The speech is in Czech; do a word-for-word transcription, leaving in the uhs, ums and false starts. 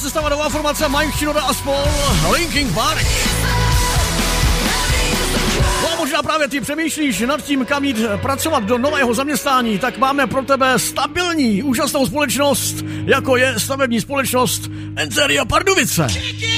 sestava, nová formace Mike Shinoda a spol Linkin Park. No a možná právě ty přemýšlíš nad tím, kam jít pracovat do nového zaměstnání, tak máme pro tebe stabilní, úžasnou společnost, jako je stavební společnost Enteria Pardubice.